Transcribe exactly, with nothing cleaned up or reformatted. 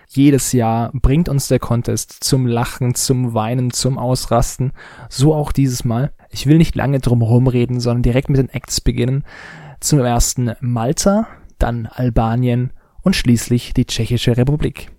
Jedes Jahr bringt uns der Contest zum Lachen, zum Weinen, zum Ausrasten. So auch dieses Mal. Ich will nicht lange drum rumreden, sondern direkt mit den Acts beginnen. Zum ersten Malta, dann Albanien und schließlich die Tschechische Republik.